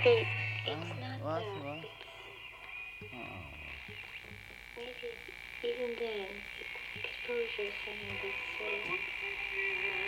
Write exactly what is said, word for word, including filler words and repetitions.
It, Uh, it's not what? that. What? It's Oh. maybe even then, exposure is something that's so